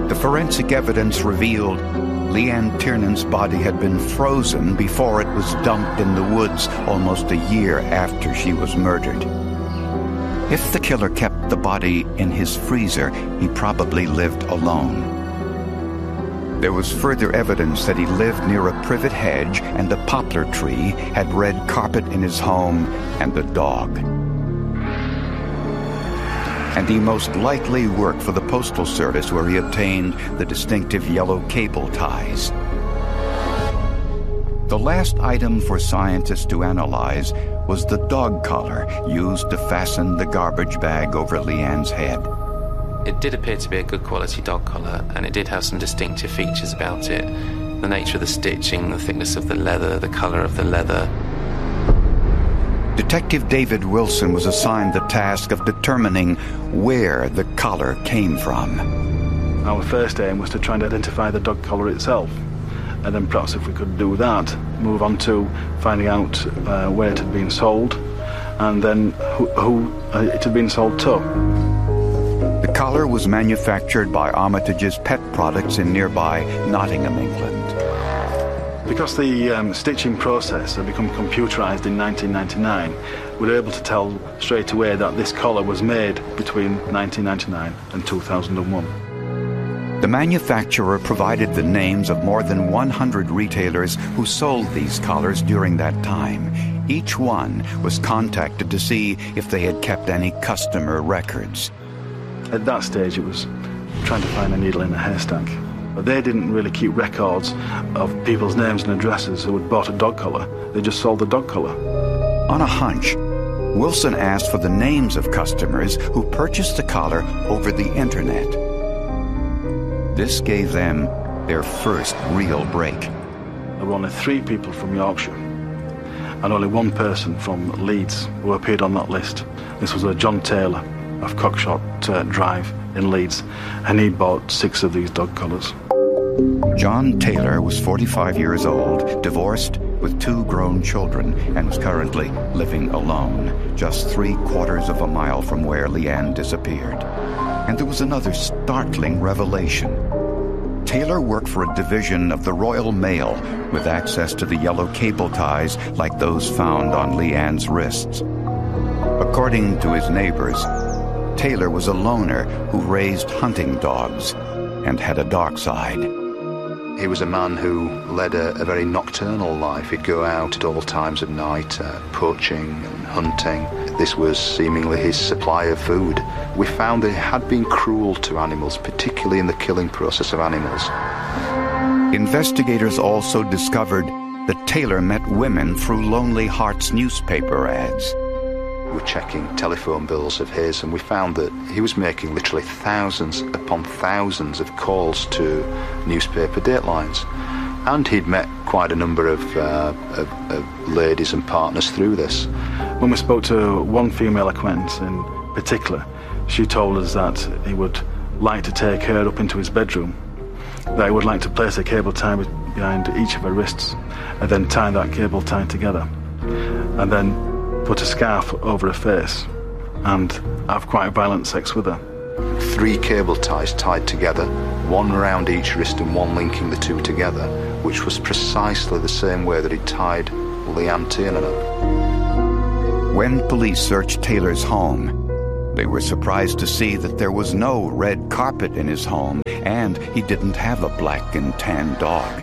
The forensic evidence revealed Leanne Tiernan's body had been frozen before it was dumped in the woods almost a year after she was murdered. If the killer kept the body in his freezer, he probably lived alone. There was further evidence that he lived near a privet hedge and a poplar tree, had red carpet in his home, and a dog. And he most likely worked for the Postal Service, where he obtained the distinctive yellow cable ties. The last item for scientists to analyze was the dog collar used to fasten the garbage bag over Leanne's head. It did appear to be a good quality dog collar, and it did have some distinctive features about it. The nature of the stitching, the thickness of the leather, the colour of the leather. Detective David Wilson was assigned the task of determining where the collar came from. Our first aim was to try and identify the dog collar itself, and then perhaps if we could do that, move on to finding out where it had been sold, and then who it had been sold to. The collar was manufactured by Armitage's Pet Products in nearby Nottingham, England. Because the stitching process had become computerized in 1999, we were able to tell straight away that this collar was made between 1999 and 2001. The manufacturer provided the names of more than 100 retailers who sold these collars during that time. Each one was contacted to see if they had kept any customer records. At that stage, it was trying to find a needle in a haystack. But they didn't really keep records of people's names and addresses who had bought a dog collar. They just sold the dog collar. On a hunch, Wilson asked for the names of customers who purchased the collar over the internet. This gave them their first real break. There were only 3 people from Yorkshire and only 1 person from Leeds who appeared on that list. This was a John Taylor of Cockshot Drive in Leeds, and he bought 6 of these dog collars. John Taylor was 45 years old, divorced with 2 grown children, and was currently living alone, just 3/4 of a mile from where Leanne disappeared. And there was another startling revelation. Taylor worked for a division of the Royal Mail with access to the yellow cable ties like those found on Leanne's wrists. According to his neighbors, Taylor was a loner who raised hunting dogs and had a dark side. He was a man who led a very nocturnal life. He'd go out at all times of night, poaching and hunting. This was seemingly his supply of food. We found that he had been cruel to animals, particularly in the killing process of animals. Investigators also discovered that Taylor met women through Lonely Hearts newspaper ads. We were checking telephone bills of his, and we found that he was making literally thousands upon thousands of calls to newspaper datelines. And he'd met quite a number of ladies and partners through this. When we spoke to one female acquaintance in particular, she told us that he would like to take her up into his bedroom, that he would like to place a cable tie behind each of her wrists, and then tie that cable tie together, and then put a scarf over her face and have quite violent sex with her. 3 cable ties tied together, 1 around each wrist and 1 linking the 2 together, which was precisely the same way that he tied Leanne Tiernan up. When police searched Taylor's home, they were surprised to see that there was no red carpet in his home, and he didn't have a black and tan dog.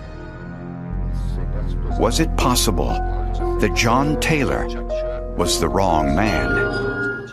Was it possible that John Taylor was the wrong man?